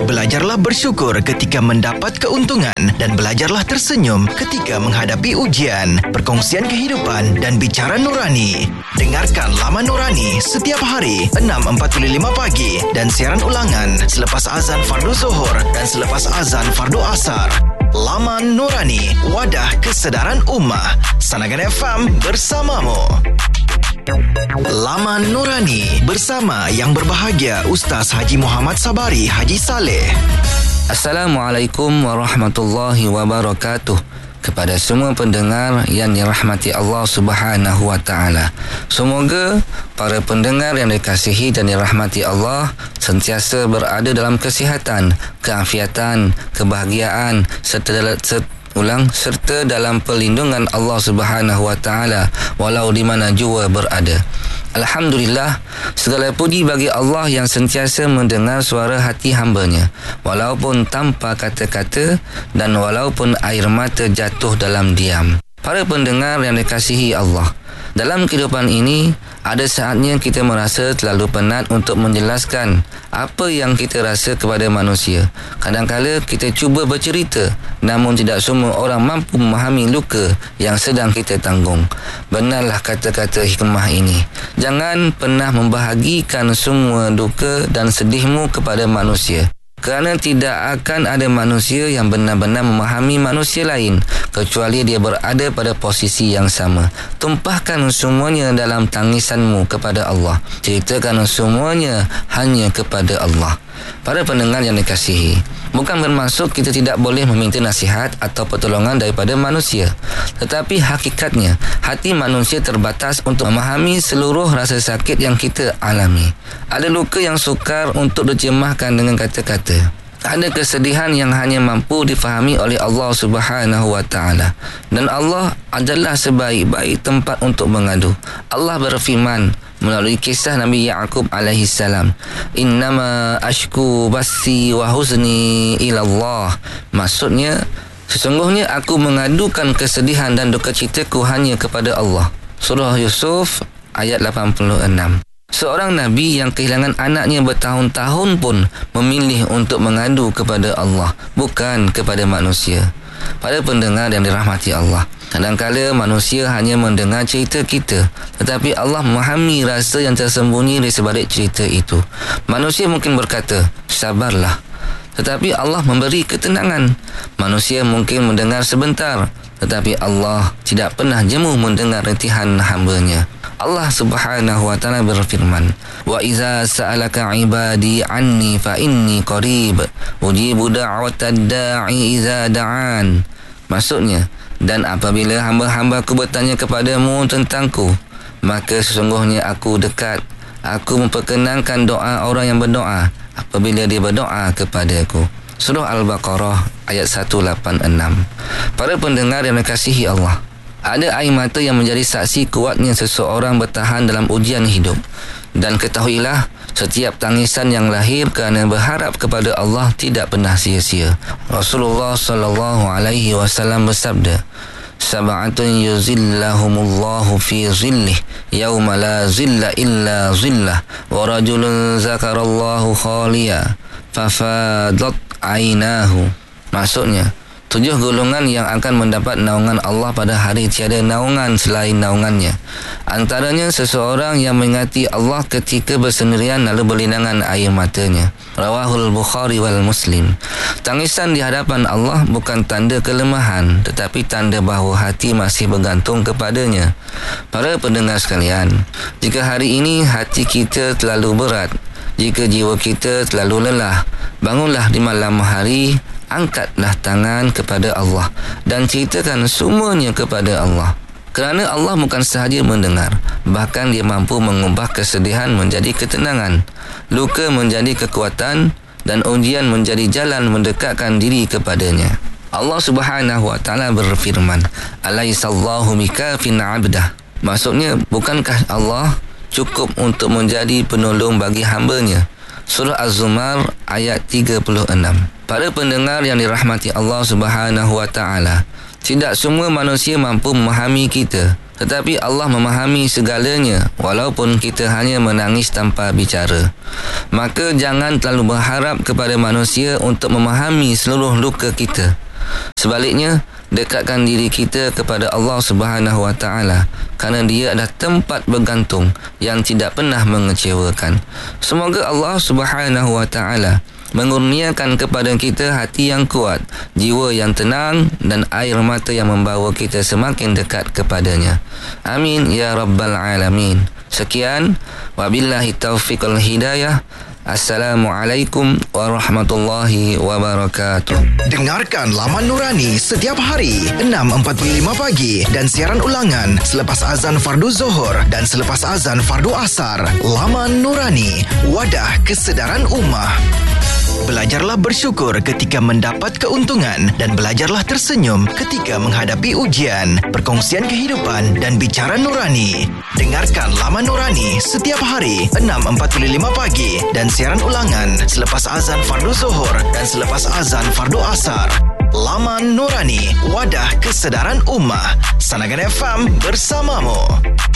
Belajarlah bersyukur ketika mendapat keuntungan dan belajarlah tersenyum ketika menghadapi ujian. Perkongsian kehidupan dan bicara nurani. Dengarkan Laman Nurani setiap hari 6.45 pagi dan siaran ulangan selepas azan fardu zuhur dan selepas azan fardu asar. Laman Nurani, wadah kesedaran ummah. Sanagan FM bersamamu. Laman Nurani bersama yang berbahagia Ustaz Haji Muhammad Sabari Haji Saleh. Assalamualaikum warahmatullahi wabarakatuh. Kepada semua pendengar yang dirahmati Allah Subhanahu wa taala. Semoga para pendengar yang dikasihi dan dirahmati Allah sentiasa berada dalam kesihatan, keafiatan, kebahagiaan serta dalam perlindungan Allah Subhanahu wa taala walau di mana jua berada. Alhamdulillah, segala puji bagi Allah yang sentiasa mendengar suara hati hamba-Nya walaupun tanpa kata-kata dan walaupun air mata jatuh dalam diam. Para pendengar yang dikasihi Allah, dalam kehidupan ini ada saatnya kita merasa terlalu penat untuk menjelaskan apa yang kita rasa kepada manusia. Kadang-kala kita cuba bercerita, namun tidak semua orang mampu memahami luka yang sedang kita tanggung. Benarlah kata-kata hikmah ini. Jangan pernah membahagikan semua duka dan sedihmu kepada manusia. Kerana tidak akan ada manusia yang benar-benar memahami manusia lain kecuali dia berada pada posisi yang sama. Tumpahkan semuanya dalam tangisanmu kepada Allah. Ceritakan semuanya hanya kepada Allah. Para pendengar yang dikasihi, bukan bermaksud kita tidak boleh meminta nasihat atau pertolongan daripada manusia. Tetapi hakikatnya, hati manusia terbatas untuk memahami seluruh rasa sakit yang kita alami. Ada luka yang sukar untuk diterjemahkan dengan kata-kata. Ada kesedihan yang hanya mampu difahami oleh Allah Subhanahu wa taala. Dan Allah adalah sebaik-baik tempat untuk mengadu. Allah berfirman melalui kisah Nabi Ya'qub alaihi salam, "Innama ashku basi wa huzni ila Allah." Maksudnya, sesungguhnya aku mengadukan kesedihan dan duka citaku hanya kepada Allah. Surah Yusuf ayat 86. Seorang Nabi yang kehilangan anaknya bertahun-tahun pun memilih untuk mengadu kepada Allah, bukan kepada manusia. Pada pendengar yang dirahmati Allah, kadang-kala manusia hanya mendengar cerita kita, tetapi Allah memahami rasa yang tersembunyi di sebalik cerita itu. Manusia mungkin berkata, sabarlah, tetapi Allah memberi ketenangan. Manusia mungkin mendengar sebentar, tetapi Allah tidak pernah jemu mendengar rentihan hamba-Nya. Allah Subhanahu wa taala berfirman, "Wa iza sa'alaka 'ibadi 'anni fa inni qarib, ujibu da'watad da'i iza da'an." Maksudnya, dan apabila hamba-hambaku bertanya kepadamu tentangku, maka sesungguhnya aku dekat. Aku memperkenankan doa orang yang berdoa apabila dia berdoa kepadaku. Surah Al-Baqarah ayat 186. Para pendengar yang dikasihi Allah, ada air mata yang menjadi saksi kuatnya seseorang bertahan dalam ujian hidup. Dan ketahuilah, setiap tangisan yang lahir kerana berharap kepada Allah tidak pernah sia-sia. Rasulullah sallallahu alaihi wasallam bersabda, "Sab'atun yuzillahumullahu fi zillih yauma la zilla illa zillah, wa rajulun zakarallahu khaliya fafadat ainahu." Maksudnya, 7 golongan yang akan mendapat naungan Allah pada hari tiada naungan selain naungannya. Antaranya seseorang yang mengingati Allah ketika bersendirian lalu berlinangan air matanya. Rawahul Bukhari wal Muslim. Tangisan di hadapan Allah bukan tanda kelemahan, tetapi tanda bahawa hati masih bergantung kepadanya. Para pendengar sekalian, jika hari ini hati kita terlalu berat, jika jiwa kita terlalu lelah, bangunlah di malam hari, angkatlah tangan kepada Allah dan ceritakan semuanya kepada Allah. Kerana Allah bukan sahaja mendengar, bahkan Dia mampu mengubah kesedihan menjadi ketenangan, luka menjadi kekuatan, dan ujian menjadi jalan mendekatkan diri kepadanya. Allah Subhanahu wa taala berfirman, "Alaihissallahu bikafin 'abdah." Maksudnya, bukankah Allah cukup untuk menjadi penolong bagi hamba-Nya? Surah Az-Zumar ayat 36. Para pendengar yang dirahmati Allah Subhanahu wa taala, tidak semua manusia mampu memahami kita, tetapi Allah memahami segalanya walaupun kita hanya menangis tanpa bicara. Maka jangan terlalu berharap kepada manusia untuk memahami seluruh luka kita. Sebaliknya, dekatkan diri kita kepada Allah Subhanahu Wa Taala, kerana Dia adalah tempat bergantung yang tidak pernah mengecewakan. Semoga Allah Subhanahu Wa Taala mengurniakan kepada kita hati yang kuat, jiwa yang tenang dan air mata yang membawa kita semakin dekat kepadanya. Amin ya rabbal alamin. Sekian, wabillahi taufiq wal hidayah. Assalamualaikum warahmatullahi wabarakatuh. Dengarkan Laman Nurani setiap hari 6.45 pagi dan siaran ulangan selepas azan fardu Zuhur dan selepas azan fardu Asar. Laman Nurani, wadah kesedaran ummah. Belajarlah bersyukur ketika mendapat keuntungan dan belajarlah tersenyum ketika menghadapi ujian. Perkongsian kehidupan dan bicara nurani. Dengarkan Laman Nurani setiap hari 6.45 pagi dan siaran ulangan selepas azan fardu Zuhur dan selepas azan fardu Asar. Laman Nurani, wadah kesedaran ummah. Sanagan FM bersamamu.